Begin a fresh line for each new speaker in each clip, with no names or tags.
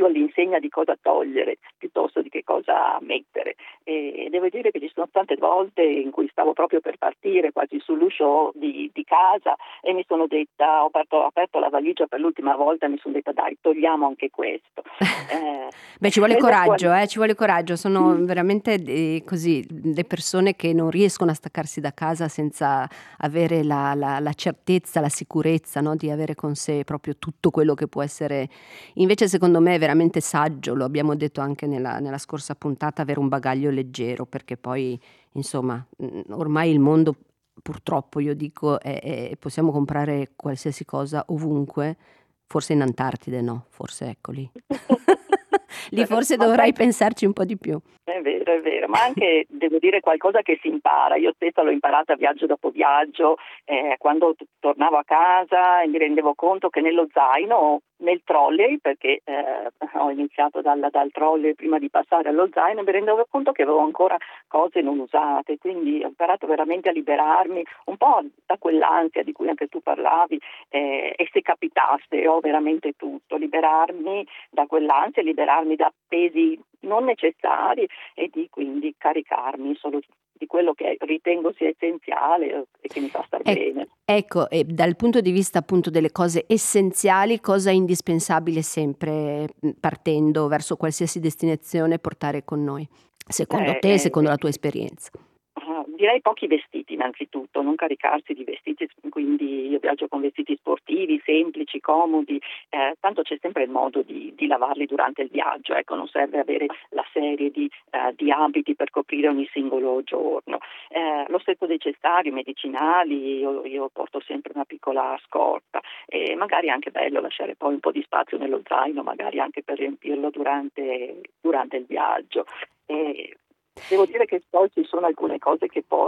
più all'insegna di cosa togliere piuttosto di che cosa mettere. E devo dire che ci sono tante volte in cui stavo proprio per partire, quasi sull'uscio di casa, e mi sono detta, ho aperto la valigia per l'ultima volta e mi sono detta dai, togliamo anche questo.
Beh, ci vuole coraggio, ci vuole coraggio. Sono
Mm.
veramente così le persone che non riescono a staccarsi da casa senza avere la certezza, la sicurezza, no, di avere con sé proprio tutto quello che può essere. Invece, secondo me, è veramente saggio, lo abbiamo detto anche nella scorsa puntata, avere un bagaglio leggero, perché poi, insomma, ormai il mondo, purtroppo, io dico, possiamo comprare qualsiasi cosa ovunque. Forse in Antartide no, forse ecco lì. Lì forse
Ma
dovrai
sai,
pensarci un po' di più.
è vero, ma anche devo dire qualcosa che si impara. Io stessa l'ho imparata viaggio dopo viaggio, quando tornavo a casa e mi rendevo conto che nello zaino, nel trolley, perché ho iniziato dal trolley prima di passare allo zaino, mi rendevo conto che avevo ancora cose non usate, quindi ho imparato veramente a liberarmi un po' da quell'ansia di cui anche tu parlavi, e se capitasse ho veramente tutto, liberarmi da quell'ansia, liberarmi da pesi non necessari e di quindi caricarmi solo di quello che ritengo sia essenziale e che mi fa star bene.
Ecco, e dal punto di vista appunto delle cose essenziali, cosa è indispensabile sempre, partendo verso qualsiasi destinazione, portare con noi? Secondo
Eh,
te,
eh,
secondo la tua esperienza?
Direi pochi vestiti innanzitutto, non caricarsi di vestiti, quindi io viaggio con vestiti sportivi, semplici, comodi, tanto c'è sempre il modo di lavarli durante il viaggio, ecco, non serve avere la serie di abiti per coprire ogni singolo giorno. Lo stesso necessario, medicinali, io porto sempre una piccola scorta e magari è anche bello lasciare poi un po' di spazio nello zaino, magari anche per riempirlo durante il viaggio. E devo dire che poi ci sono alcune cose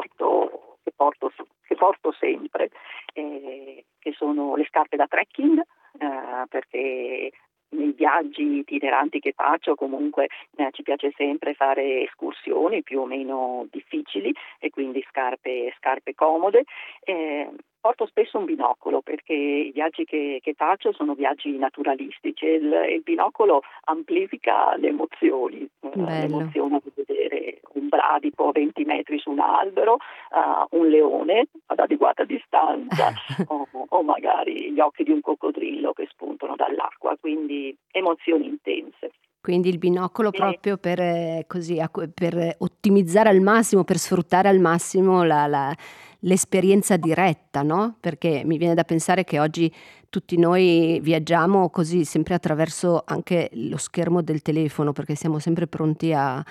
che porto sempre, che sono le scarpe da trekking, perché nei viaggi itineranti che faccio comunque ci piace sempre fare escursioni più o meno difficili e quindi scarpe comode. Porto spesso un binocolo perché i viaggi che faccio sono viaggi naturalistici e il binocolo amplifica le emozioni,
Bello.
l'emozione di vedere un bradipo a 20 metri su un albero, un leone ad adeguata distanza o magari gli occhi di un coccodrillo che spuntano dall'acqua, quindi emozioni intense.
Quindi il binocolo
E,
proprio per così per ottimizzare al massimo, per sfruttare al massimo l'esperienza diretta, no, perché mi viene da pensare che oggi tutti noi viaggiamo così sempre attraverso anche lo schermo del telefono, perché siamo sempre pronti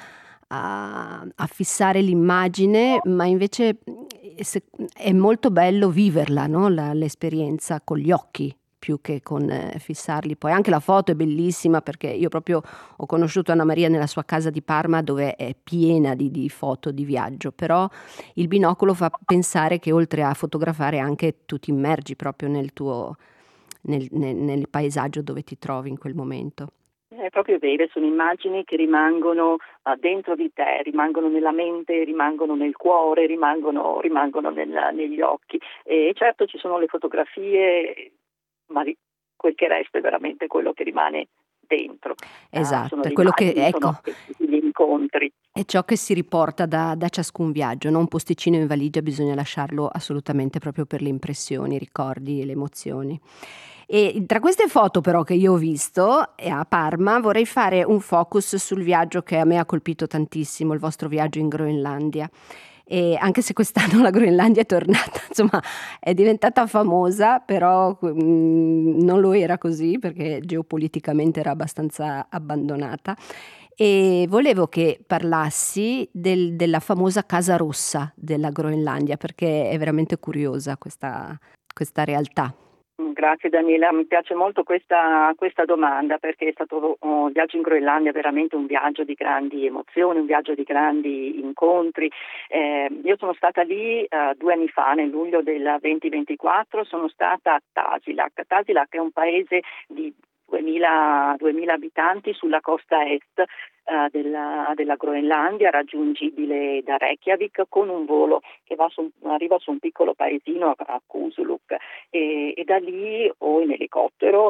a fissare l'immagine, ma invece, se è molto bello viverla, no, l'esperienza con gli occhi più che con fissarli. Poi anche la foto è bellissima perché io proprio ho conosciuto Anna Maria nella sua casa di Parma dove è piena di foto di viaggio, però il binocolo fa pensare che oltre a fotografare anche tu ti immergi proprio nel tuo nel paesaggio dove ti trovi in quel momento.
È proprio vero, sono immagini che rimangono dentro di te, rimangono nella mente, rimangono nel cuore, rimangono negli occhi. E certo ci sono le fotografie, ma quel che resta è veramente quello che rimane dentro. Sono
Esatto, è
le
quello che
immagini, sono
ecco,
gli incontri.
è ciò che si riporta da ciascun viaggio, no, un posticino in valigia bisogna lasciarlo assolutamente proprio per le impressioni, i ricordi e le emozioni. E tra queste foto però che io ho visto, a Parma, vorrei fare un focus sul viaggio che a me ha colpito tantissimo, il vostro viaggio in Groenlandia. E anche se quest'anno la Groenlandia è tornata, insomma, è diventata famosa, però non lo era così perché geopoliticamente era abbastanza abbandonata. E volevo che parlassi della famosa Casa Rossa della Groenlandia, perché è veramente curiosa questa realtà.
Grazie Daniela, mi piace molto questa domanda perché è stato un viaggio in Groenlandia veramente un viaggio di grandi emozioni, un viaggio di grandi incontri. Io sono stata lì 2 anni fa, nel luglio del 2024, sono stata a Tasiilaq. Tasiilaq è un paese di 2000 abitanti sulla costa est della Groenlandia, raggiungibile da Reykjavik con un volo che arriva su un piccolo paesino a Kusuluk e da lì o in elicottero